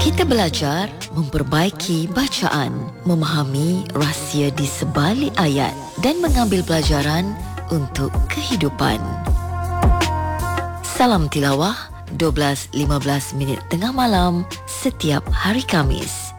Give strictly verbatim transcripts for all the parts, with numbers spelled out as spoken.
Kita belajar memperbaiki bacaan, memahami rahsia di sebalik ayat dan mengambil pelajaran untuk kehidupan. Salam tilawah dua belas lima belas minit tengah malam setiap hari Khamis.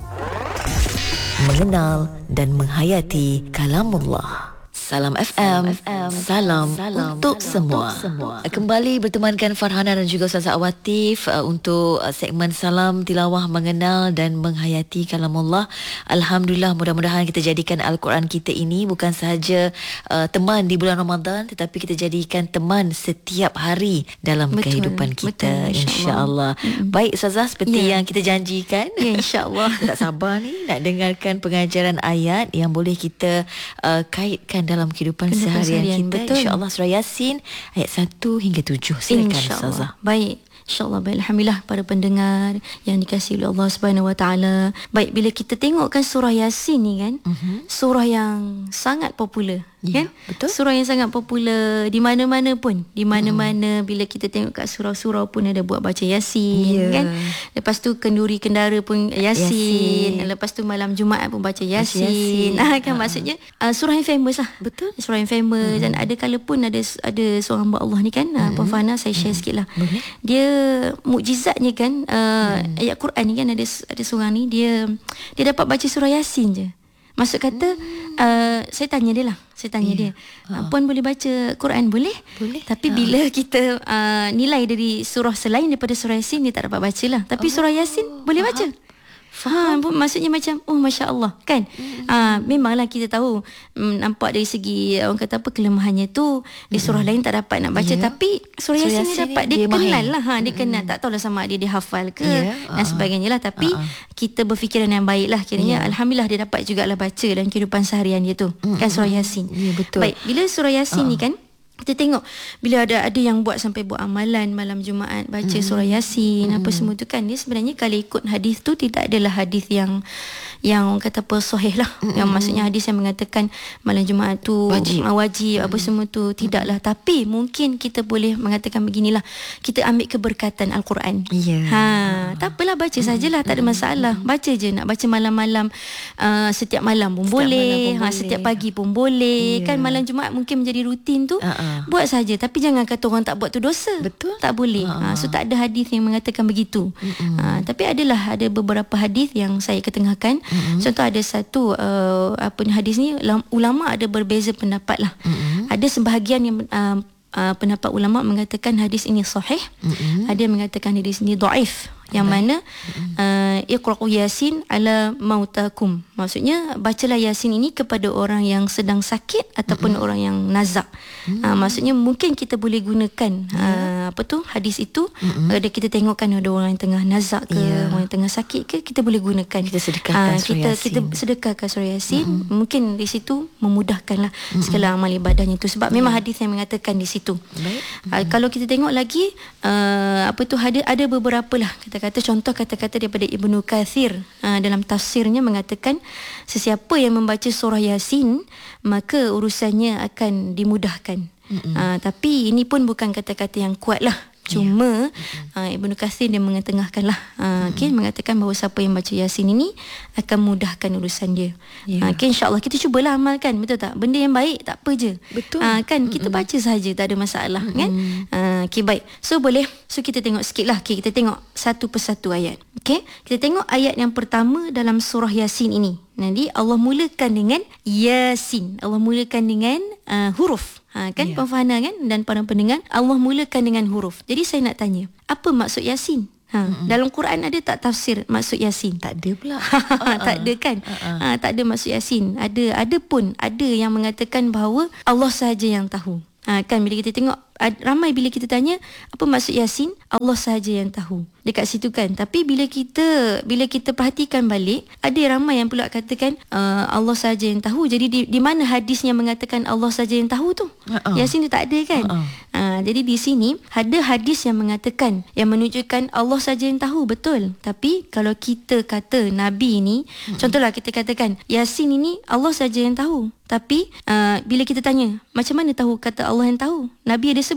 Mengenal dan menghayati kalamullah. Salam F M, salam, salam untuk, semua. untuk semua. Kembali bertemankan Farhana dan juga Ustazah Awatif uh, untuk uh, segmen Salam Tilawah Mengenal dan Menghayati Kalamullah. Alhamdulillah, mudah-mudahan kita jadikan Al-Quran kita ini bukan sahaja uh, teman di bulan Ramadan, tetapi kita jadikan teman setiap hari dalam betul, kehidupan kita, insya-Allah. Insya Baik Ustazah, seperti ya. yang kita janjikan, ya, insya-Allah. Tak sabar ni nak dengarkan pengajaran ayat yang boleh kita uh, kaitkan dalam kehidupan, kehidupan seharian kita. InsyaAllah surah Yasin ayat satu hingga tujuh. Silakan Ustazah. Baik, InsyaAllah. Baik, alhamdulillah para pendengar yang dikasihi oleh Allah Subhanahu Wa Taala. Baik, bila kita tengokkan surah Yasin ni kan, uh-huh. surah yang sangat popular. Ya, kan? Betul. Surah yang sangat popular di mana-mana pun. Di mana-mana hmm. bila kita tengok kat surau-surau pun ada buat baca Yasin, yeah. kan? Lepas tu kenduri kendara pun Yasin. Yasin. Lepas tu malam Jumaat pun baca Yasin. Yasin. Nah, kan uh-huh. maksudnya uh, surah yang famous lah. Betul. Surah yang famous hmm. dan ada kala pun ada ada seorang hamba Allah ni kan, hmm. Puan Fahana, saya share hmm. sikit lah. Boleh. Dia mukjizatnya kan uh, hmm. ayat Quran ni kan, ada ada seorang ni dia dia dapat baca surah Yasin je. Maksud kata hmm. uh, saya tanya dia lah. Saya tanya yeah. dia, uh. Puan boleh baca Quran? Boleh. Boleh. Tapi uh. bila kita uh, nilai dari surah selain daripada surah Yasin, dia tak dapat baca lah. Tapi oh. surah Yasin boleh baca. Ha, maksudnya macam oh Masya Allah kan. Mm-hmm. ha, Memanglah kita tahu um, nampak dari segi orang kata apa, kelemahannya tu di surah mm-hmm. lain tak dapat nak baca, yeah. tapi surah Yasin ni dapat dia, dia kenal lah, ha, dia mm-hmm. kenal. Tak tahulah sama dia dia hafal ke, yeah. uh-huh. dan sebagainya lah. Tapi uh-huh. kita berfikiran yang baik lah kiranya, yeah. Alhamdulillah dia dapat jugalah baca dalam kehidupan seharian dia tu, mm-hmm. kan surah Yasin. Yeah, betul. Baik, bila surah Yasin uh-huh. ni kan, kita tengok bila ada ada yang buat sampai buat amalan malam Jumaat baca mm-hmm. surah Yasin, mm-hmm. apa semua tu kan, dia sebenarnya kalau ikut hadis tu tidak adalah hadis yang yang orang kata apa sahih lah, mm-hmm. yang maksudnya hadis yang mengatakan malam Jumaat tu wajib, wajib mm-hmm. apa semua tu tidaklah. Mm-hmm. Tapi mungkin kita boleh mengatakan beginilah, kita ambil keberkatan Al-Quran. Yeah. Ha, tak apalah, baca mm-hmm. sajalah, tak ada masalah. Baca je, nak baca malam-malam uh, setiap malam pun setiap boleh, pun ha, boleh. Setiap pagi pun boleh. Yeah. Kan malam Jumaat mungkin menjadi rutin tu. Uh-uh. Buat saja, tapi jangan kata orang tak buat tu dosa. Betul. Tak boleh. Uh-huh. Ha, so tak ada hadis yang mengatakan begitu. Uh-huh. Ha, tapi adalah ada beberapa hadis yang saya ketengahkan. Uh-huh. Contoh ada satu uh, apa ni hadis ni, ulama ada berbeza pendapat lah. Uh-huh. Ada sebahagian yang uh, uh, pendapat ulama mengatakan hadis ini sahih. Uh-huh. Ada yang mengatakan hadis ini dhaif. Yang mana uh, Iqra'u Yasin ala mautakum. Maksudnya bacalah Yasin ini kepada orang yang sedang sakit ataupun mm-hmm. orang yang nazak. Mm-hmm. uh, Maksudnya mungkin kita boleh gunakan yeah. uh, apa tu hadis itu. mm-hmm. Ada kita tengokkan ada orang yang tengah nazak ke, yeah. orang yang tengah sakit ke, kita boleh gunakan. Kita sedekahkan uh, surah kita, Yasin. Kita sedekahkan surah Yasin. mm-hmm. Mungkin di situ memudahkanlah mm-hmm. segala amal ibadahnya itu. Sebab yeah. memang hadis yang mengatakan di situ. mm-hmm. uh, Kalau kita tengok lagi uh, apa tu ada ada beberapa lah kita kata, contoh kata-kata daripada Ibnu Katsir uh, dalam tafsirnya mengatakan sesiapa yang membaca surah Yasin maka urusannya akan dimudahkan. Mm-hmm. Uh, tapi ini pun bukan kata-kata yang kuat lah. Cuma yeah. uh, Ibnu Katsir dia mengetengahkan lah, uh, mm-hmm. okay, mengatakan bahawa siapa yang baca Yasin ini akan mudahkan urusan dia. yeah. uh, okay, InsyaAllah kita cubalah amalkan, betul tak? Benda yang baik tak apa je. Betul. uh, Kan kita mm-hmm. baca saja, tak ada masalah. mm-hmm. Kan uh, okay, baik. So boleh, so kita tengok sikit lah. okay, Kita tengok satu persatu ayat. Okay, kita tengok ayat yang pertama dalam surah Yasin ini. Nanti Allah mulakan dengan Yasin. Allah mulakan dengan uh, huruf. Ha, kan yeah. Puan Fahana kan, dan para pendengar, Allah mulakan dengan huruf. Jadi saya nak tanya, apa maksud Yasin? Ha, mm-hmm. Dalam Quran ada tak tafsir maksud Yasin? Tak ada pula. uh-uh. Tak ada kan? Uh-uh. Ha, tak ada maksud Yasin. Ada ada pun ada yang mengatakan bahawa Allah sahaja yang tahu. Ha, kan bila kita tengok ramai bila kita tanya apa maksud Yasin, Allah sahaja yang tahu dekat situ kan. Tapi bila kita bila kita perhatikan balik, ada ramai yang pula katakan uh, Allah sahaja yang tahu. Jadi di, di mana hadisnya mengatakan Allah sahaja yang tahu tu? Uh-uh. Yasin tu tak ada kan? Uh-uh. Uh, jadi di sini ada hadis yang mengatakan, yang menunjukkan Allah sahaja yang tahu, betul. Tapi kalau kita kata Nabi ni, uh-uh. contohlah kita katakan Yasin ini Allah sahaja yang tahu. Tapi uh, bila kita tanya macam mana tahu kata Allah yang tahu, Nabi ada sebut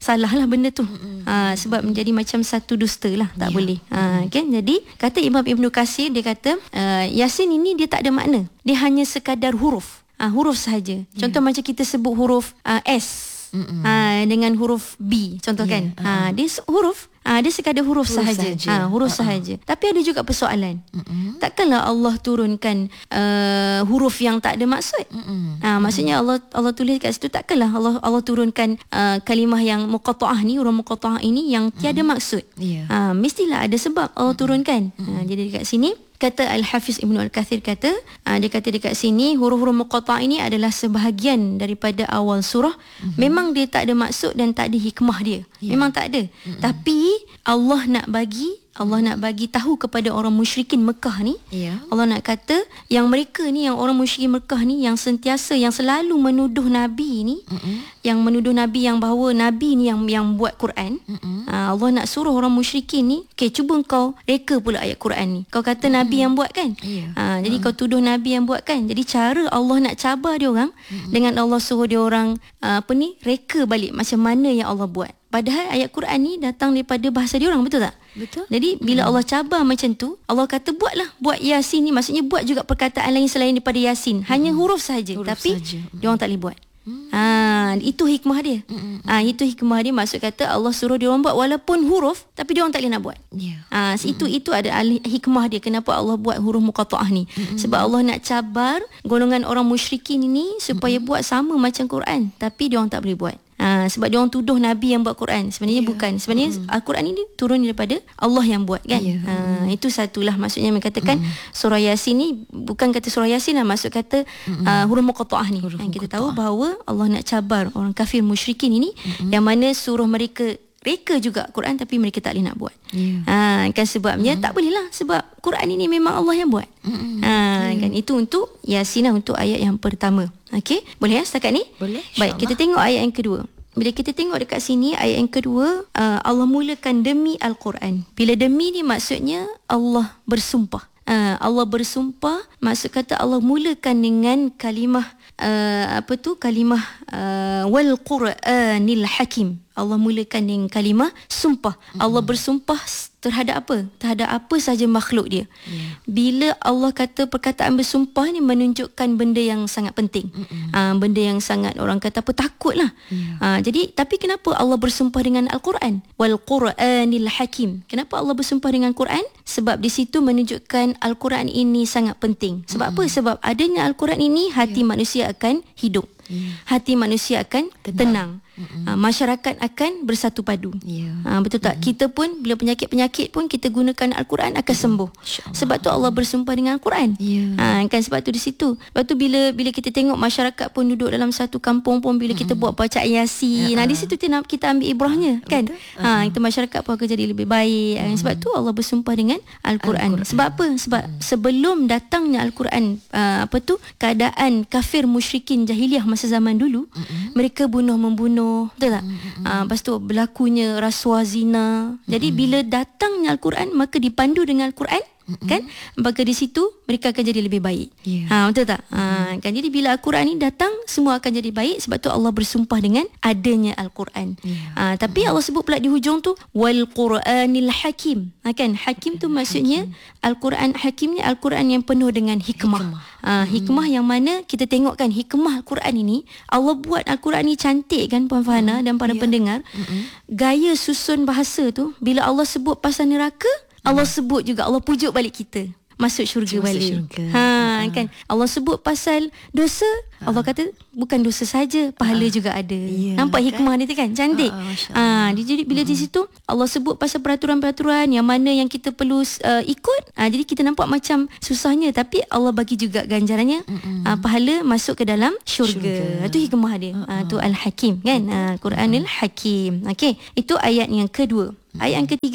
salah lah benda tu. Ha, sebab menjadi macam satu dusta lah, tak Ya. boleh. Ha, kan? Jadi kata Imam Ibn Katsir, dia kata uh, Yasin ini dia tak ada makna, dia hanya sekadar huruf. Ha, huruf sahaja. Contoh macam kita sebut huruf uh, S ha, dengan huruf B, contoh kan. Yeah. Ha, dia se- huruf Ah, dia sekadar huruf, Huruf sahaja. sahaja. Ah, huruf Uh-uh. sahaja. Tapi ada juga persoalan. Mm-mm. Takkanlah Allah turunkan uh, huruf yang tak ada maksud? Mm-mm. Ah, maksudnya Allah Allah tulis kat situ, takkanlah Allah Allah turunkan uh, kalimah yang muqatta'ah ni, huruf muqatta'ah ini yang tiada maksud. Ya. Ah, mestilah ada sebab Allah turunkan. Ah, jadi dekat sini kata Al-Hafiz Ibnu Al-Kathir kata, uh, dia kata dekat sini huruf-huruf muqatta'ah ini adalah sebahagian daripada awal surah. Mm-hmm. Memang dia tak ada maksud dan tak ada hikmah dia. Yeah. Memang tak ada. Mm-hmm. Tapi Allah nak bagi Allah nak bagi tahu kepada orang musyrikin Mekah ni. Ya. Allah nak kata yang mereka ni, yang orang musyrikin Mekah ni, yang sentiasa, yang selalu menuduh Nabi ni, mm-hmm. yang menuduh Nabi yang bahawa Nabi ni yang yang buat Quran. Mm-hmm. uh, Allah nak suruh orang musyrikin ni, okay, cuba kau reka pula ayat Quran ni. Kau kata mm-hmm. Nabi yang buat kan. Ya. uh, Jadi mm-hmm. kau tuduh Nabi yang buat kan. Jadi cara Allah nak cabar dia orang, mm-hmm. dengan Allah suruh dia orang uh, apa ni, reka balik macam mana yang Allah buat. Padahal ayat Quran ni datang daripada bahasa dia orang, betul tak? Betul. Jadi bila hmm. Allah cabar macam tu, Allah kata buatlah, buat Yasin ni, maksudnya buat juga perkataan lain selain daripada Yasin. Hanya huruf saja, tapi sahaja. dia orang tak boleh buat. Hmm. Ha, itu hikmah dia. Hmm. Ha, itu hikmah dia, maksud kata Allah suruh dia orang buat walaupun huruf, tapi dia orang tak boleh nak buat. Ya. Ha, hmm. itu itu ada hikmah dia kenapa Allah buat huruf muqatta'ah ni. Hmm. Sebab Allah nak cabar golongan orang musyrikin ini supaya hmm. buat sama macam Quran, tapi dia orang tak boleh buat. Ha, sebab dia orang tuduh Nabi yang buat Quran. Sebenarnya yeah. bukan. Sebenarnya mm. Al-Quran ini turun daripada Allah yang buat kan. Yeah. Ha, itu satulah maksudnya mengatakan mm. surah Yasin ni bukan kata surah Yasin lah, maksud kata mm. uh, huruf muqatta'ah ni. Huruf kita tahu bahawa Allah nak cabar orang kafir musyrikin ini, mm. yang mana suruh mereka reka juga Quran tapi mereka tak boleh nak buat. Yeah. Ha, kan sebabnya mm. tak boleh lah, sebab Quran ini memang Allah yang buat. Mm. Ha, yeah. kan itu untuk Yasin lah, untuk ayat yang pertama. Okey, boleh ya setakat ni? Boleh. Baik, kita tengok ayat yang kedua. Bila kita tengok dekat sini ayat yang kedua, uh, Allah mulakan demi Al-Quran. Bila demi ni maksudnya Allah bersumpah. Uh, Allah bersumpah, maksud kata Allah mulakan dengan kalimah uh, apa tu? Kalimah uh, wal Quranil Hakim. Allah mulakan dengan kalimah sumpah. Mm-hmm. Allah bersumpah terhadap apa? Terhadap apa sahaja makhluk dia. Yeah. Bila Allah kata perkataan bersumpah ni menunjukkan benda yang sangat penting. Mm-hmm. Ha, benda yang sangat orang kata apa, takut lah. Yeah. Ha, jadi tapi kenapa Allah bersumpah dengan Al-Quran? Wal Quranil Hakim. Kenapa Allah bersumpah dengan Quran? Sebab di situ menunjukkan Al-Quran ini sangat penting. Sebab mm-hmm. apa? Sebab adanya Al-Quran ini hati yeah. manusia akan hidup. Yeah. Hati manusia akan tenang, tenang. Mm-hmm. Uh, masyarakat akan bersatu padu. Yeah. Uh, betul tak? Mm-hmm. Kita pun bila penyakit-penyakit pun kita gunakan Al-Quran akan mm-hmm. sembuh. Sebab tu Allah bersumpah dengan Al-Quran. Yeah. Uh, kan sebab tu di situ. Lepas tu bila bila kita tengok masyarakat pun duduk dalam satu kampung pun, bila mm-hmm. kita buat bacaan Yasin, uh-huh. nah di situ kita, kita ambil ibrahnya kan. Ha uh-huh. kita masyarakat pun akan jadi lebih baik. Mm-hmm. Sebab tu Allah bersumpah dengan Al-Quran. Al-Quran. Sebab apa? Sebab mm-hmm. sebelum datangnya Al-Quran, uh, apa tu? Keadaan kafir musyrikin jahiliah masa zaman dulu, mm-hmm. mereka bunuh-membunuh, betul tak? Mm-hmm. Uh, lepas tu berlakunya rasuah zina. Jadi mm-hmm. bila datangnya Al-Quran, maka dipandu dengan Al-Quran, mm-hmm. kan? Maka di situ mereka akan jadi lebih baik. Yeah. Ha, betul tak? Mm-hmm. Ha, kan? Jadi bila Al-Quran ni datang, semua akan jadi baik. Sebab tu Allah bersumpah dengan adanya Al-Quran. Yeah. Ha, tapi mm-hmm. Allah sebut pula di hujung tu wal Quranil Hakim. Ha, kan? Hakim tu maksudnya Hakim. Al-Quran Hakim ni Al-Quran yang penuh dengan hikmah. Hikmah, ha, hikmah mm-hmm. yang mana kita tengok kan, hikmah Al-Quran ini, Allah buat Al-Quran ni cantik kan Puan Fahana mm-hmm. dan para yeah. pendengar. Mm-hmm. Gaya susun bahasa tu, bila Allah sebut pasal neraka, Allah sebut juga, Allah pujuk balik kita masuk syurga masuk balik. Syurga. Ha uh-huh. kan. Allah sebut pasal dosa, uh-huh. Allah kata bukan dosa saja, pahala uh-huh. juga ada. Yeah, nampak hikmah kan? Dia tu kan cantik. Ah uh, jadi bila uh-huh. di situ Allah sebut pasal peraturan-peraturan yang mana yang kita perlu uh, ikut. Ah uh, jadi kita nampak macam susahnya, tapi Allah bagi juga ganjarannya, uh-huh. uh, pahala masuk ke dalam syurga. Itu hikmah dia. Uh-huh. Uh, tu Al-Hakim kan. Uh, Quranil Hakim. Okey, itu ayat yang kedua. Ayat yang ketiga.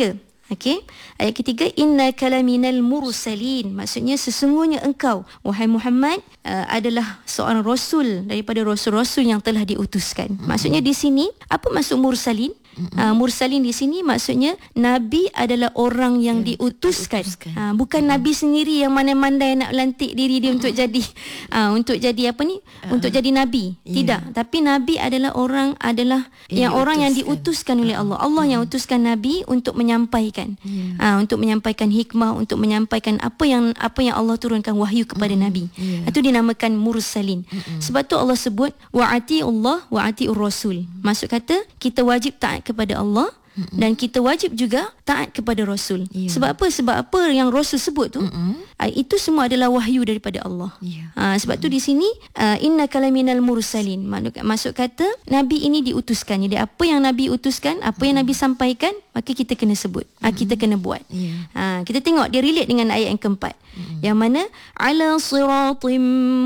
Okey. Ayat ketiga, innaka laminal mursalin. Maksudnya sesungguhnya engkau wahai Muhammad uh, adalah seorang rasul daripada rasul-rasul yang telah diutuskan. Mm-hmm. Maksudnya di sini apa maksud mursalin? Mm-hmm. Uh, mursalin di sini maksudnya nabi adalah orang yang yeah, diutuskan. diutuskan. Uh, bukan mm-hmm. nabi sendiri yang mandai-mandai nak lantik diri dia mm-hmm. untuk jadi uh, untuk jadi apa ni? Uh, untuk jadi nabi. Yeah. Tidak. Tapi nabi adalah orang adalah yang, yang orang yang diutuskan oleh Allah. Allah mm-hmm. yang utuskan nabi untuk menyampaikan. Yeah. Uh, untuk menyampaikan hikmah, untuk menyampaikan apa yang apa yang Allah turunkan wahyu kepada mm-hmm. nabi. Yeah. Itu dinamakan mursalin. Mm-hmm. Sebab tu Allah sebut wa'ati Allah wa'ati ur-rasul. Maksud kata kita wajib taat kepada Allah mm-hmm. dan kita wajib juga taat kepada Rasul. Yeah. Sebab apa? Sebab apa yang Rasul sebut tu mm-hmm. uh, itu semua adalah wahyu daripada Allah. Yeah. Uh, sebab mm-hmm. tu di sini uh, innaka laminal mursalin. Maksud kata Nabi ini diutuskan. Jadi apa yang Nabi utuskan, apa mm-hmm. yang Nabi sampaikan, maka kita kena sebut. Mm-hmm. Uh, kita kena buat. Yeah. Uh, kita tengok dia relate dengan ayat yang keempat. Mm-hmm. Yang mana ala siratim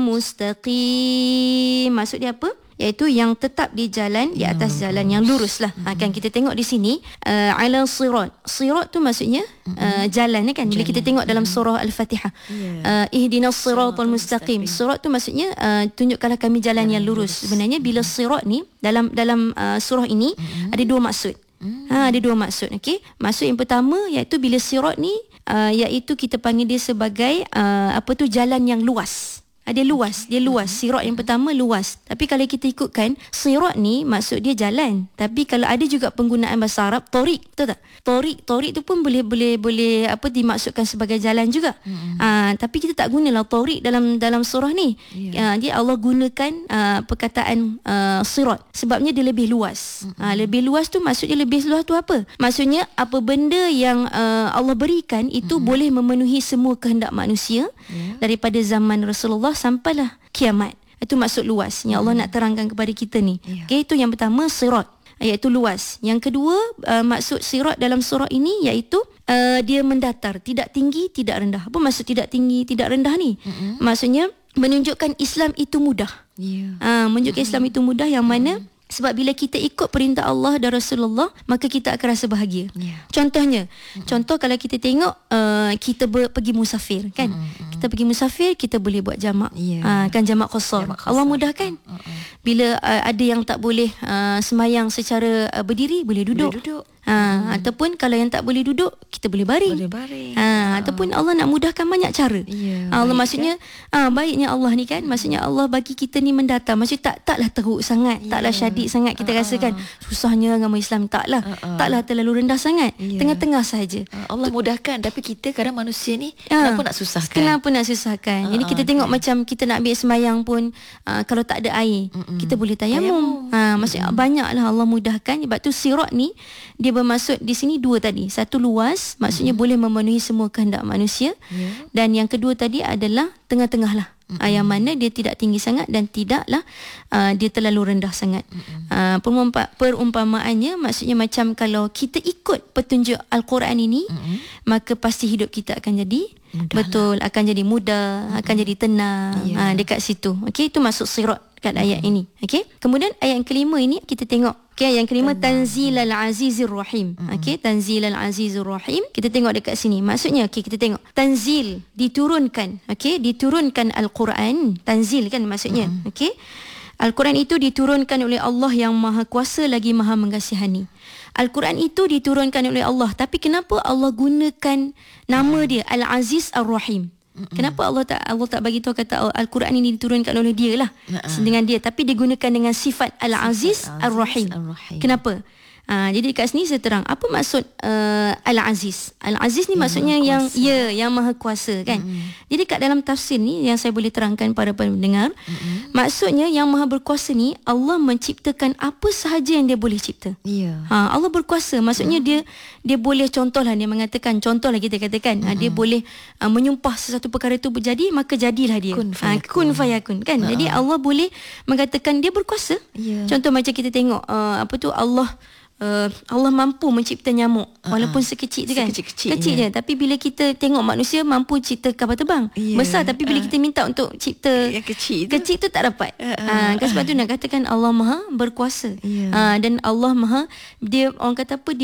mustaqim. Maksud dia apa? Iaitu yang tetap di jalan, di atas jalan yang lurus lah. Mm-hmm. Akan kita tengok di sini uh, ala sirat. Sirat tu maksudnya uh, jalan kan. Bila kita tengok dalam surah Al-Fatihah, yeah. uh, ihdinas siratal mustaqim. Sirat tu maksudnya uh, tunjukkanlah kami jalan yang lurus. Sebenarnya bila sirat ni dalam dalam uh, surah ini mm-hmm. ada dua maksud. Mm-hmm. Ha, ada dua maksud. Okey. Maksud yang pertama iaitu bila sirat ni uh, iaitu kita panggil dia sebagai uh, apa tu jalan yang luas. Dia luas, dia luas. Sirat yang pertama luas. Tapi kalau kita ikutkan, sirat ni maksud dia jalan. Tapi kalau ada juga penggunaan bahasa Arab, torik, betul tak? Torik, torik tu pun boleh boleh boleh apa dimaksudkan sebagai jalan juga. Mm-hmm. Uh, tapi kita tak gunalah torik dalam dalam surah ni. Yeah. Uh, dia Allah gunakan uh, perkataan uh, sirat. Sebabnya dia lebih luas. Mm-hmm. Uh, lebih luas tu maksudnya lebih luas tu apa? Maksudnya apa benda yang uh, Allah berikan itu mm-hmm. boleh memenuhi semua kehendak manusia. Yeah. Daripada zaman Rasulullah sampailah kiamat. Itu maksud luas yang Allah hmm. nak terangkan kepada kita ni. Yeah. Okay, itu yang pertama sirat, iaitu luas. Yang kedua uh, maksud sirat dalam surah ini iaitu uh, dia mendatar, tidak tinggi, tidak rendah. Apa maksud tidak tinggi, tidak rendah ni? Mm-hmm. Maksudnya menunjukkan Islam itu mudah. Yeah. Uh, menunjukkan mm-hmm. Islam itu mudah yang mana mm-hmm. sebab bila kita ikut perintah Allah dan Rasulullah, maka kita akan rasa bahagia. Yeah. Contohnya, mm-hmm. contoh kalau kita tengok uh, kita ber, pergi musafir kan. Mm-hmm. Kita pergi musafir, kita boleh buat jamak. Yeah. Uh, kan jamak qasar. Allah mudahkan. Mm-hmm. Bila uh, ada yang tak boleh uh, sembahyang secara uh, berdiri, boleh duduk. Boleh duduk. Ha, hmm. Ataupun kalau yang tak boleh duduk, kita boleh baring. Boleh baring. Ha, ha. Ataupun Allah nak mudahkan banyak cara. Ya, Allah baik, maksudnya kan? ha, baiknya Allah ni kan, maksudnya Allah bagi kita ni mendata. Maksudnya tak taklah teruk sangat, ya. taklah syadid sangat kita ha, rasakan. Susahnya agama Islam taklah. Ha, ha. Taklah terlalu rendah sangat. Ya. Tengah-tengah saja. Ha, Allah mudahkan, tapi kita kadang manusia ni ha, kenapa nak susahkan? Kenapa nak susahkan? Ha, Jadi kita ha, tengok okay. macam kita nak ambil sembahyang pun uh, kalau tak ada air, Mm-mm. kita boleh tayamum. Ha, maksudnya Mm-mm. banyaklah Allah mudahkan. Sebab tu sirat ni dia bermaksud di sini dua tadi. Satu luas, maksudnya mm-hmm. boleh memenuhi semua kehendak manusia. Yeah. Dan yang kedua tadi adalah tengah-tengah lah. Mm-hmm. Uh, yang mana dia tidak tinggi sangat dan tidaklah uh, dia terlalu rendah sangat. Mm-hmm. Uh, perumpa- perumpamaannya maksudnya macam kalau kita ikut petunjuk Al-Quran ini, mm-hmm. maka pasti hidup kita akan jadi mudah betul, lah. akan jadi mudah, mm-hmm. akan jadi tenang. Yeah. Uh, dekat situ. Okey, itu maksud sirat kat ayat mm-hmm. ini. Okey. Kemudian ayat yang kelima ini kita tengok. Okey, yang kelima Tanzilal Azizir Rahim. Mm-hmm. Okey, Tanzilal Azizir Rahim. Kita tengok dekat sini. Maksudnya okey, kita tengok tanzil, diturunkan. Okey, diturunkan Al-Quran. Tanzil kan maksudnya. Mm-hmm. Okey. Al-Quran itu diturunkan oleh Allah yang Maha Kuasa lagi Maha Mengasihani. Al-Quran itu diturunkan oleh Allah, tapi kenapa Allah gunakan nama dia Al-Aziz Ar-Rahim? Mm-mm. Kenapa Allah tak Allah tak bagi tahu kata Al-Quran ini diturunkan oleh dia lah, uh-uh. dengan dia, tapi digunakan dengan sifat Al-Aziz Ar-Rahim. Ar-Rahim. Kenapa? Uh, jadi dekat sini saya terang apa maksud uh, Al-Aziz. Al-Aziz ni yang maksudnya yang ya yang Maha Kuasa kan. Mm-hmm. Jadi kat dalam tafsir ni yang saya boleh terangkan para pendengar, mm-hmm. maksudnya yang Maha Berkuasa ni Allah menciptakan apa sahaja yang dia boleh cipta. Yeah. Ha, Allah berkuasa. Maksudnya mm-hmm. dia dia boleh, contohlah dia mengatakan, contohlah kita katakan, mm-hmm. dia boleh uh, menyumpah sesuatu perkara itu berjadi, maka jadilah dia. Kun fayakun. Ha, kun fayakun kan. Uh-huh. Jadi Allah boleh mengatakan dia berkuasa. Yeah. Contoh macam kita tengok uh, apa tu Allah Uh, Allah mampu mencipta nyamuk walaupun uh-huh. sekecil tu kan, sekecil-kecil kecil je. Tapi bila kita tengok manusia mampu cipta kapal terbang, yeah. besar, tapi bila uh. kita minta untuk cipta yang kecil tu, kecil tu tak dapat. uh-huh. uh, kan sebab tu nak katakan Allah Maha Berkuasa. yeah. uh, Dan Allah Maha, dia orang kata apa, dia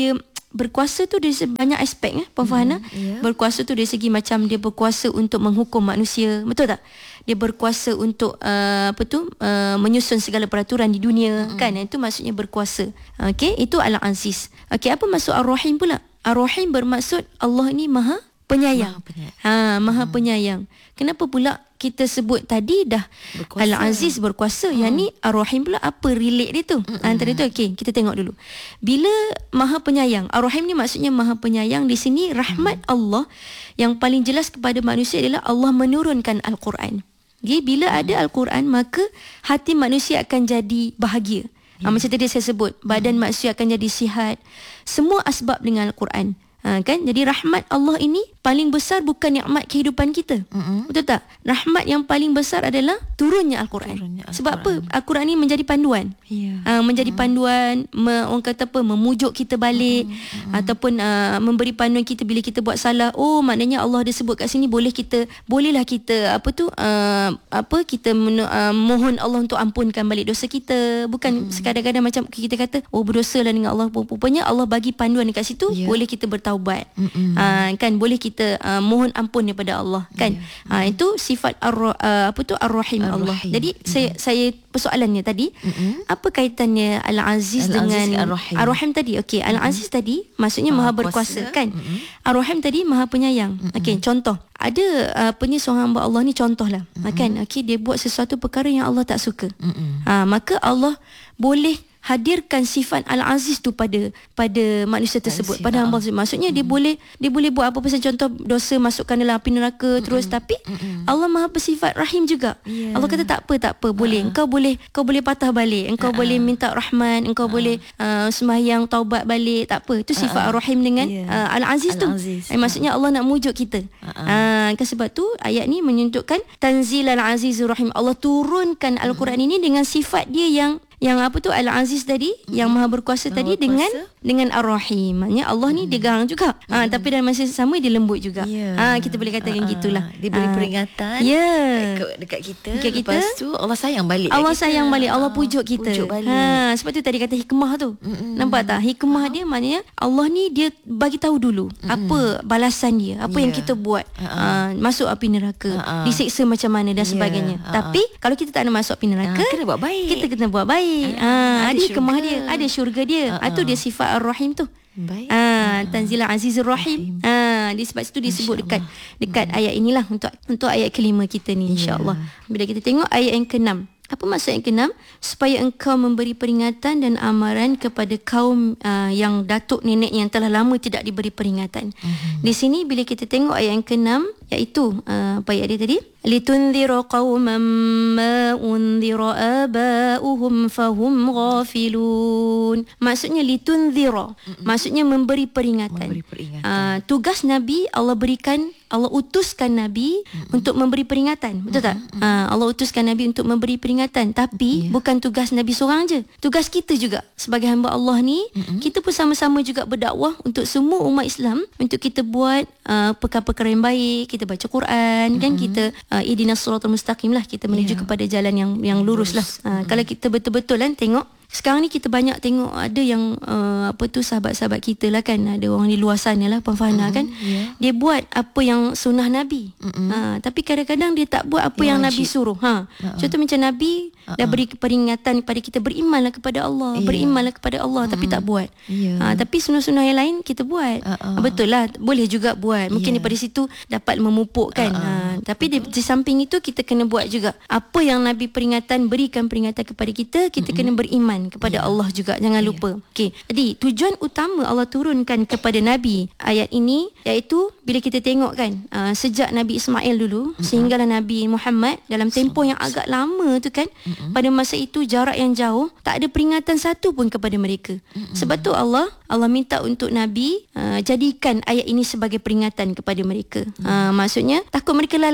berkuasa tu dari banyak aspek eh Puan Farhana. Mm, yeah. Berkuasa tu dari segi macam dia berkuasa untuk menghukum manusia, betul tak? Dia berkuasa untuk uh, apa tu uh, menyusun segala peraturan di dunia, mm. kan? Itu maksudnya berkuasa. Okey, itu Al-Aziz. Okey, apa maksud Ar-Rahim pula? Ar-Rahim bermaksud Allah ni Maha Penyayang. Maha Penyayang. Ha, Maha hmm. Penyayang. Kenapa pula kita sebut tadi dah berkuasa. Al-Aziz berkuasa, hmm. yang ni Ar-Rahim pula apa relate dia tu? Hmm. Antara tu okey, kita tengok dulu. Bila Maha Penyayang, Ar-Rahim ni maksudnya Maha Penyayang. Di sini rahmat hmm. Allah yang paling jelas kepada manusia adalah Allah menurunkan Al-Quran. Okay, bila hmm. ada Al-Quran, maka hati manusia akan jadi bahagia. Yeah. Ha, macam tadi saya sebut, badan hmm. manusia akan jadi sihat. Semua asbab dengan Al-Quran. Ha, kan? Jadi rahmat Allah ini paling besar bukan nikmat kehidupan kita. Mm-hmm. Betul tak? Rahmat yang paling besar adalah turunnya Al-Quran. Turunnya Al-Quran. Sebab apa? Al-Quran ini menjadi panduan. Yeah. Ha, menjadi mm-hmm. panduan, me, orang kata apa, memujuk kita balik, mm-hmm. ataupun uh, memberi panduan kita bila kita buat salah. Oh, maknanya Allah ada sebut kat sini boleh kita, bolehlah kita apa tu uh, apa kita men, uh, mohon Allah untuk ampunkan balik dosa kita. Bukan mm-hmm. sekadar-kadar macam kita kata, oh berdosalah dengan Allah. Rupanya Allah bagi panduan dekat situ, yeah. boleh kita bertaubat. Taubat. Uh, kan boleh kita uh, mohon ampun daripada Allah, kan? Yeah. Uh, itu sifat ar- uh, apa tu Ar-Rahim Allah. Jadi mm-hmm. saya saya persoalannya tadi, mm-hmm. apa kaitannya Al-Aziz, Al-Aziz dengan Ar-Rahim, Ar-Rahim tadi? Okey, mm-hmm. Al-Aziz tadi maksudnya Maha, Maha berkuasa, kuasa, kan? Mm-hmm. Ar-Rahim tadi Maha Penyayang. Mm-hmm. Okey, contoh. Ada uh, apa ni seorang hamba Allah ni contohlah, mm-hmm. kan? Okey, dia buat sesuatu perkara yang Allah tak suka. Mm-hmm. Uh, maka Allah boleh hadirkan sifat Al-Aziz tu pada pada manusia tersebut, pada hamba tersebut. Maksudnya mm. dia boleh dia boleh buat apa-apa saja, contoh dosa masukkan dalam api neraka, mm-mm. terus tapi mm-mm. Allah Maha bersifat Rahim juga. Yeah. Allah kata tak apa tak apa, boleh uh. engkau boleh kau boleh patah balik, engkau uh-uh. boleh minta rahmat, engkau uh. boleh uh, sembahyang taubat balik, tak apa. Itu sifat uh-uh. Ar-Rahim dengan yeah. uh, Al-Aziz, Al-Aziz tu. Uh. Maksudnya Allah nak mujuk kita. Uh-uh. Uh, kan sebab tu ayat ni menunjukkan Tanzil Al-Azizur Rahim. Allah turunkan Al-Quran uh-huh. ini dengan sifat dia yang yang apa tu Al-Aziz tadi, mm-hmm. yang Maha berkuasa Maha tadi berkuasa. dengan dengan Ar-Rahim. Maknanya Allah ni mm-hmm. dia garang juga. Mm-hmm. Ha, tapi dalam masa sama dia lembut juga. Yeah. Ha, kita boleh katakan uh-huh. gitulah. Dia beri peringatan yeah. dekat, dekat kita. Dekat kita. Lepas tu Allah sayang balik. Allah kita. sayang balik. Allah pujuk kita. Pujuk balik. Ha, sebab tu tadi kata hikmah tu. Mm-hmm. Nampak tak? Hikmah uh-huh. dia maknanya Allah ni dia bagi tahu dulu mm-hmm. apa balasan dia, apa yeah. yang kita buat. Uh-huh. Ha, masuk api neraka, uh-huh. disiksa macam mana dan yeah. sebagainya. Uh-huh. Tapi kalau kita tak nak masuk api neraka, uh, kena buat baik. Kita kena buat baik. Uh-huh. Ha, ada hikmah dia, ada syurga dia. Uh-uh. Itu dia sifat Ar-Rahim tu. Baik. Ah, Tanzil Azizur Rahim. Ah, di sebab itu disebut dekat dekat hmm. ayat inilah untuk untuk ayat kelima kita ni, insya-Allah. Yeah. Bila kita tengok ayat yang keenam, apa maksud yang keenam? Supaya engkau memberi peringatan dan amaran kepada kaum uh, yang datuk nenek yang telah lama tidak diberi peringatan. Mm-hmm. Di sini bila kita tengok ayat yang keenam, iaitu uh, apa ayat dia tadi? Litunzira qauman ma unzira aba'uhum fahum ghafilun. Maksudnya litunzira. Mm-hmm. Maksudnya memberi peringatan. Memberi peringatan. Uh, tugas Nabi Allah berikan, Allah utuskan Nabi mm-hmm. untuk memberi peringatan. Betul tak? Mm-hmm. Uh, Allah utuskan Nabi untuk memberi peringatan. Tapi yeah. bukan tugas Nabi seorang je. Tugas kita juga sebagai hamba Allah ni, mm-hmm. kita pun sama-sama juga berdakwah untuk semua umat Islam, untuk kita buat uh, perkara-perkara yang baik, kita baca Quran, mm-hmm. kan, kita uh, ihdinas siratal mustaqim lah, kita menuju yeah. kepada jalan yang yang lurus lah. Uh, mm-hmm. Kalau kita betul-betul kan tengok sekarang ni kita banyak tengok ada yang uh, apa tu sahabat-sahabat kita lah kan, ada orang di luar sana lah Puan Farhana, mm-hmm. kan, yeah. dia buat apa yang sunnah Nabi, mm-hmm. ha, tapi kadang-kadang dia tak buat apa yang, yang Nabi suruh. Ha. Uh-uh. Contoh macam Nabi uh-uh. dah beri peringatan kepada kita, berimanlah kepada Allah, yeah. berimanlah kepada Allah, mm-hmm. tapi tak buat. Yeah. Ha, tapi sunnah-sunnah yang lain kita buat. Uh-uh. Ha, betul lah, boleh juga buat. Mungkin yeah. daripada situ dapat memupuk kan. Uh-uh. Ha, tapi di, di samping itu kita kena buat juga apa yang Nabi peringatan, berikan peringatan kepada kita, kita mm-hmm. kena beriman kepada yeah. Allah juga, jangan yeah. lupa. Okey. Jadi tujuan utama Allah turunkan kepada Nabi ayat ini iaitu bila kita tengok kan, uh, sejak Nabi Ismail dulu mm-hmm. sehinggalah Nabi Muhammad, dalam tempoh yang agak lama tu kan, mm-hmm. pada masa itu jarak yang jauh, tak ada peringatan satu pun kepada mereka. Mm-hmm. Sebab tu Allah Allah minta untuk Nabi uh, jadikan ayat ini sebagai peringatan kepada mereka. Mm-hmm. Uh, maksudnya takut mereka lalai.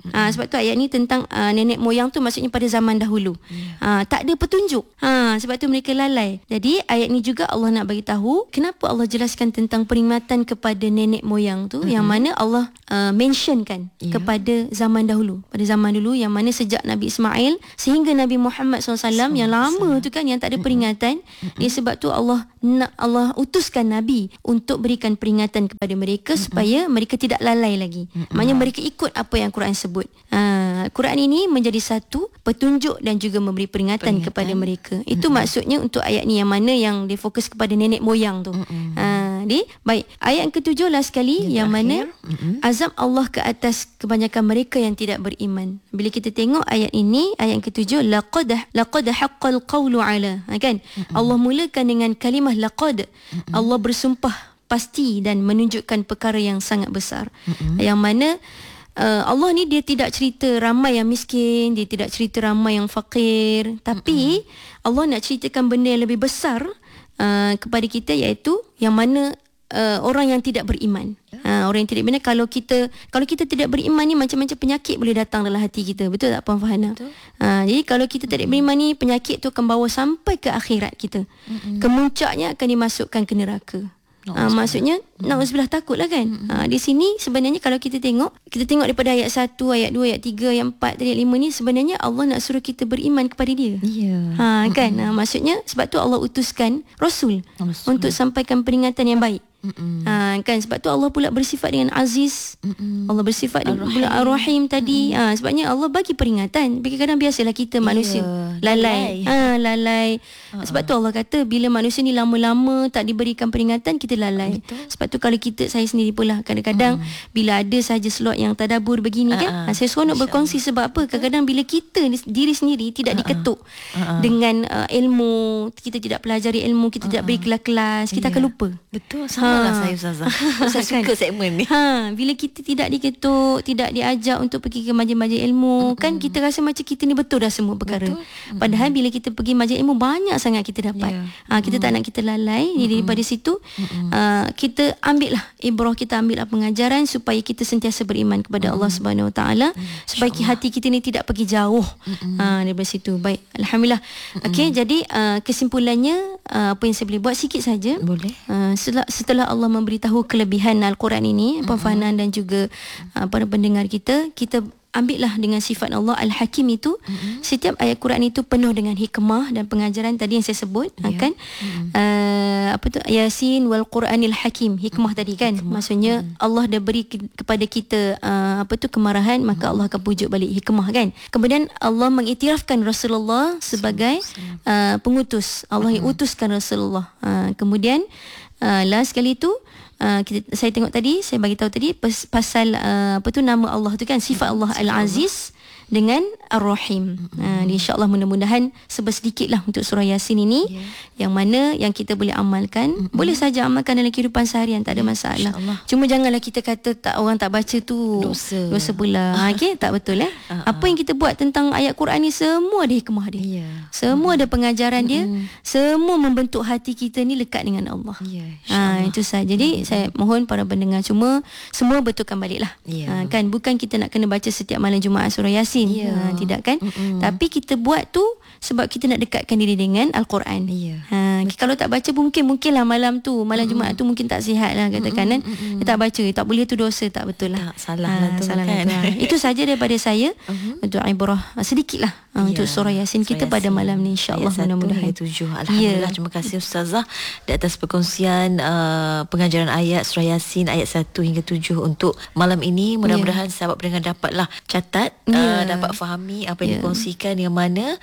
Ha, sebab tu ayat ni tentang uh, nenek moyang tu maksudnya pada zaman dahulu. Yeah. Ha, tak ada petunjuk. Ha, sebab tu mereka lalai. Jadi ayat ni juga Allah nak bagi tahu kenapa Allah jelaskan tentang peringatan kepada nenek moyang tu, mm-hmm. yang mana Allah uh, mentionkan yeah. kepada zaman dahulu. Pada zaman dulu yang mana sejak Nabi Ismail sehingga Nabi Muhammad sallallahu alaihi wasallam yang lama tu kan yang tak ada peringatan. Mm-hmm. Dia sebab tu Allah nak Allah utuskan Nabi untuk berikan peringatan kepada mereka, mm-hmm. supaya mereka tidak lalai lagi. Mm-hmm. Maknanya mereka ikut apa yang Quran sebut. Ha, Quran ini menjadi satu petunjuk dan juga memberi peringatan, peringatan. kepada mereka. Itu mm-hmm. maksudnya untuk ayat ni yang mana yang dia fokus kepada nenek moyang tu. Mm-hmm. Ha, di baik ayat yang ketujuh last sekali yang, yang mana mm-hmm. azab Allah ke atas kebanyakan mereka yang tidak beriman. Bila kita tengok ayat ini, ayat yang ketujuh, laqad laqad haqqal qawlu ala, ha, kan? Mm-hmm. Allah mulakan dengan kalimah laqad. Mm-hmm. Allah bersumpah pasti dan menunjukkan perkara yang sangat besar. Mm-hmm. Yang mana Uh, Allah ni dia tidak cerita ramai yang miskin, dia tidak cerita ramai yang fakir, tapi mm-hmm. Allah nak ceritakan benda yang lebih besar uh, kepada kita, iaitu yang mana uh, orang yang tidak beriman. Uh, orang yang tidak beriman, kalau kita kalau kita tidak beriman ni macam-macam penyakit boleh datang dalam hati kita. Betul tak Puan Farhana? Uh, jadi kalau kita tidak mm-hmm. beriman ni, penyakit tu akan bawa sampai ke akhirat kita. Mm-hmm. Kemuncaknya akan dimasukkan ke neraka. Uh, maksudnya mm-hmm. na'udzubillah, takutlah kan. Mm-hmm. Uh, di sini sebenarnya kalau kita tengok, kita tengok daripada ayat satu, ayat dua, ayat tiga, ayat empat, ayat lima ni, sebenarnya Allah nak suruh kita beriman kepada dia. Yeah. Ha, kan? Mm-hmm. Uh, maksudnya sebab tu Allah utuskan Rasul, Rasul. untuk sampaikan peringatan yang baik. Mm-mm. Ha, kan sebab tu Allah pula bersifat dengan Aziz. Mm-mm. Allah bersifat Ar-Rahim. Ar-Rahim tadi. Ha, sebabnya Allah bagi peringatan. Kadang-kadang biasalah kita manusia yeah. lalai. Ha, lalai. Uh-huh. Sebab tu Allah kata bila manusia ni lama-lama tak diberikan peringatan, kita lalai. Betul. Sebab tu kalau kita, saya sendiri pula kadang-kadang uh-huh. bila ada saja slot yang tadabbur begini uh-huh. kan, ha, saya seronok berkongsi sebab apa? Kadang-kadang bila kita diri sendiri tidak uh-huh. diketuk uh-huh. dengan uh, ilmu, kita tidak pelajari ilmu, kita uh-huh. tidak beri kelas, kita yeah. akan lupa. Betul. Sama ha. lah saya Ustazah. Saya suka segmen ni. Ha, bila kita tidak diketuk, tidak diajak untuk pergi ke majlis-majlis ilmu, mm-hmm. kan kita rasa macam kita ni betul dah semua perkara. Betul. Mm-hmm. Padahal bila kita pergi majlis ilmu, banyak sangat kita dapat. Yeah. Ha, kita mm-hmm. tak nak kita lalai. Mm-hmm. Jadi daripada situ mm-hmm. uh, kita ambil lah ibrah, kita ambil lah pengajaran supaya kita sentiasa beriman kepada mm-hmm. Allah Subhanahu Wa Taala, mm-hmm. supaya hati kita ni tidak pergi jauh. Mm-hmm. Ha, daripada situ. Baik, alhamdulillah. Mm-hmm. Okey, jadi uh, kesimpulannya uh, apa yang saya boleh buat sikit saja. Boleh. Uh, setelah setelah Allah memberitahu kelebihan Al-Quran ini, Puan Farhana dan juga uh, para pendengar kita, kita ambillah dengan sifat Allah Al-Hakim itu. Mm-hmm. Setiap ayat Quran itu penuh dengan hikmah dan pengajaran tadi yang saya sebut, yeah. kan mm-hmm. uh, apa tu, Yasin wal Quranil Hakim, hikmah mm-hmm. tadi kan, hikmah. Maksudnya mm-hmm. Allah dah beri ke- kepada kita uh, apa tu kemarahan, maka mm-hmm. Allah akan pujuk balik, hikmah kan. Kemudian Allah mengiktirafkan Rasulullah sebagai uh, pengutus. Allah mm-hmm. yang utuskan Rasulullah. Uh, kemudian Uh, last sekali tu uh, kita, saya tengok tadi, saya bagi tahu tadi pas, pasal uh, apa tu nama Allah tu kan, sifat Allah Al-Aziz dengan Ar-Rahim. Mm-hmm. Uh, InsyaAllah mudah-mudahan sebersedikit lah untuk surah Yasin ini, yeah. yang mana yang kita boleh amalkan. Mm-hmm. Boleh saja amalkan dalam kehidupan seharian, tak ada masalah. Cuma janganlah kita kata tak, orang tak baca tu dosa, dosa pula. Ha, okay? Tak betul eh. Uh-huh. Apa yang kita buat tentang ayat Quran ni, semua ada hikmah dia. Yeah. Semua mm-hmm. ada pengajaran dia. Mm-hmm. Semua membentuk hati kita ni lekat dengan Allah. Yeah, ha, itu saja. Jadi mm-hmm. saya mohon para pendengar cuma semua betulkan balik lah. Yeah. Ha, kan bukan kita nak kena baca setiap malam Jumaat surah Yasin. Yeah. Ha, tidak kan? Mm-mm. Tapi kita buat tu sebab kita nak dekatkan diri dengan Al-Quran. Yeah. Ha, kalau tak baca mungkin mungkinlah malam tu, malam Mm-mm. Jumaat tu mungkin tak sihat lah katakan kan. Dia tak baca, tak boleh tu dosa, tak betul lah. Tak, salah ha, lah tu salah kan. Lah tu. Itu saja daripada saya uh-huh. untuk ibrah sedikit lah yeah. untuk surah Yasin kita surah pada Yasin. Malam ni, insya-Allah mudah-mudahan. Ayat tujuh. Alhamdulillah, yeah. Terima kasih Ustazah di atas perkongsian uh, pengajaran ayat surah Yasin ayat satu hingga tujuh untuk malam ini. Mudah-mudahan yeah. sahabat pendengar dapatlah catat, yeah. uh, dapat fahami apa yang yeah. dikongsikan, yang mana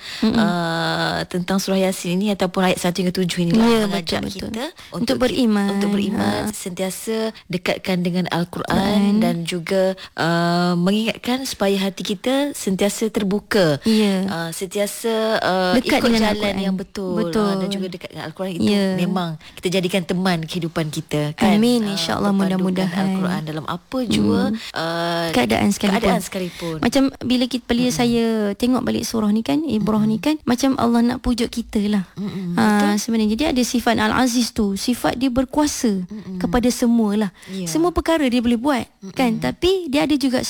uh, tentang surah Yasin ini ataupun ayat satu hingga tujuh ini yeah, mengajak betul, kita betul. Untuk, untuk beriman, untuk beriman ha. sentiasa dekatkan dengan Al-Quran Quran. Dan juga uh, mengingatkan supaya hati kita sentiasa terbuka, yeah. uh, sentiasa uh, ikut jalan Al-Quran yang betul, betul. Uh, dan juga dekat dengan Al-Quran itu yeah. memang kita jadikan teman kehidupan kita kan. Amin, insya-Allah. Uh, mudah-mudahan Al-Quran dalam apa jua hmm. uh, keadaan sekalipun. keadaan sekalipun. Macam bila kita bila hmm. saya tengok balik surah ni kan, ibrah hmm. ni kan, macam Allah nak pujuk kita lah. Hmm. Uh, sebenarnya jadi ada sifat Al-Aziz tu, sifat dia berkuasa hmm. kepada semualah. Yeah. Semua perkara dia boleh buat hmm. kan, tapi dia ada juga sifat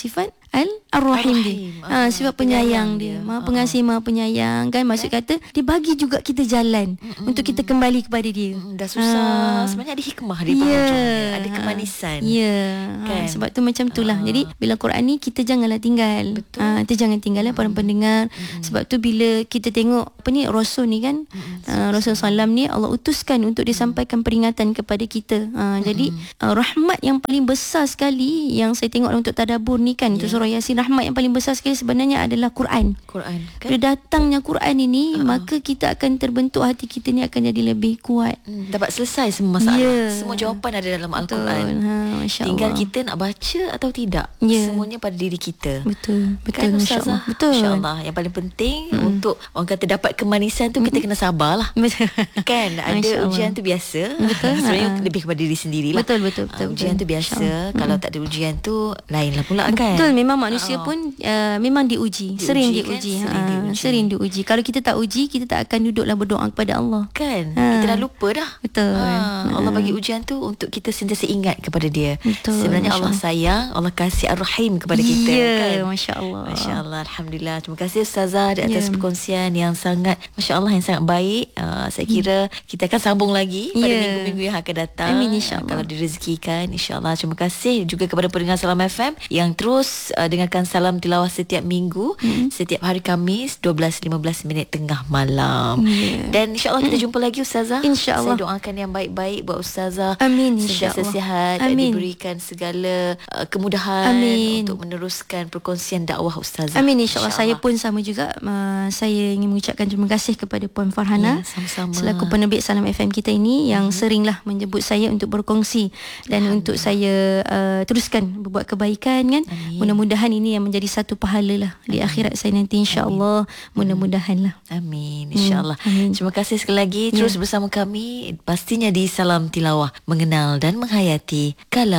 Al Ar-Rahim dia. Ar-Rahim. Ha, sifat penyayang, penyayang dia. dia. Maha pengasih, Maha penyayang kan. Maksud kata dia bagi juga kita jalan Mm-mm. untuk kita kembali kepada dia. Mm, dah susah. Ha. Sebenarnya ada hikmah di penghujungnya. Yeah. Ada kemanisan. Ya. Yeah. Kan? Ha, sebab tu macam itulah. Ha. Jadi bila Quran ni kita janganlah tinggal. Betul. Ha, kita jangan tinggal ya para pendengar. Mm-mm. Sebab tu bila kita tengok apa ni Rasul ni kan, uh, Rasul Sallam ni Allah utuskan untuk disampaikan peringatan kepada kita. Ha, jadi uh, rahmat yang paling besar sekali yang saya tengok untuk tadabbur ni kan, yeah. untuk surah Yasin, rahmat yang paling besar sekali sebenarnya adalah Quran. Quran kan? Bila datangnya Quran ini, uh-huh. maka kita akan terbentuk, hati kita ni akan jadi lebih kuat. Hmm, dapat selesai semua masalah. Yeah. Semua jawapan ada dalam Betul. Al-Quran. Ha, Masya Tinggal Allah. kita nak baca atau tidak. Yeah. Semuanya pada diri kita. Betul. Betul. Kan, Masya Allah. Betul. Masya Allah. Yang paling penting hmm. untuk orang kata dapat kemanisan tu, hmm. kita kena sabarlah. Betul. Kan ada ujian tu biasa. Betul. Sebenarnya lebih kepada diri sendirilah. Betul, betul, betul. Uh, ujian betul. tu biasa. Kalau tak ada ujian tu lainlah pula kan. Betul, memang manusia uh, pun uh, memang diuji, diuji sering diuji, kan? sering, ha, diuji. sering diuji. Kalau kita tak uji, kita tak akan duduklah berdoa kepada Allah. Kan? Ha. Kita dah lupa dah. Betul. Ha. Allah bagi ujian tu untuk kita sentiasa ingat kepada dia. Betul. Sebenarnya Allah sayang, Allah kasih Ar-Rahim kepada kita. Ya, kan? Masya-Allah. Masya-Allah, alhamdulillah. Terima kasih Ustazah di atas ya. perkongsian yang sangat masya-Allah, yang sangat baik. Uh, saya kira kita akan sambung lagi pada ya. minggu-minggu yang akan datang. Amin, insya-Allah. Kalau direzekikan, insya-Allah. Terima kasih juga kepada pendengar Salam F M yang terus uh, dengarkan Salam Tilawah setiap minggu, mm-hmm. setiap hari Khamis dua belas lima belas minit tengah malam. Yeah. Dan insya-Allah kita jumpa lagi Ustazah. Insya-Allah. Saya doakan yang baik-baik buat Ustazah. Amin, sentiasa insya-Allah. sihat, Amin. diberikan segala uh, kemudahan Amin. untuk meneruskan perkongsian dakwah Ustazah. Amin, insya-Allah. Saya pun sama juga. Uh, saya ingin mengucapkan terima kasih kepada Puan Farhana, ya, sama-sama. selaku penerbit Salam F M kita ini yang hmm. seringlah menyebut saya untuk berkongsi dan untuk saya uh, teruskan berbuat kebaikan kan. Amin. Mudah-mudahan ini yang menjadi satu pahala lah di Amin. akhirat saya nanti, insya-Allah. Mudah-mudahan lah. Amin, insya-Allah. Hmm. Terima kasih sekali lagi. Terus ya. bersama kami pastinya di Salam Tilawah, mengenal dan menghayati kalam